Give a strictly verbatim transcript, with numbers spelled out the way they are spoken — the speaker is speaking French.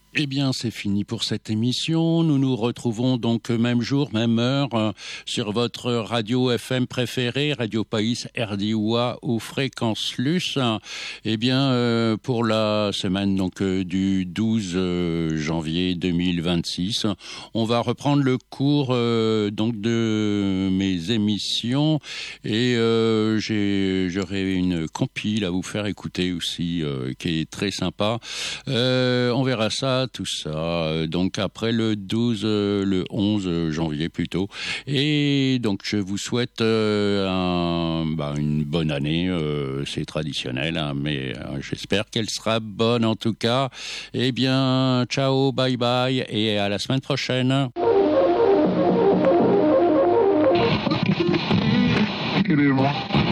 Eh bien, c'est fini pour cette émission. Nous nous retrouvons donc même jour, même heure euh, sur votre radio F M préférée, Radio Pays, R D O A ou Fréquence Luce. Eh bien, euh, pour la semaine donc euh, du douze euh, janvier deux mille vingt-six, on va reprendre le cours euh, donc de mes émissions et euh, j'ai, j'aurai une compile à vous faire écouter aussi euh, qui est très sympa. Euh, on verra ça. Tout ça, donc après le douze, euh, le onze janvier plutôt. Et donc je vous souhaite euh, un, bah, une bonne année, euh, c'est traditionnel, hein, mais euh, j'espère qu'elle sera bonne en tout cas. Eh bien, ciao, bye bye et à la semaine prochaine. Excusez-moi.